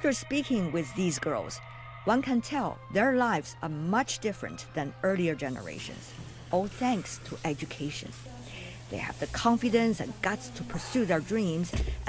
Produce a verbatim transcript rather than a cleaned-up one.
After speaking with these girls, one can tell their lives are much different than earlier generations, all thanks to education. They have the confidence and guts to pursue their dreams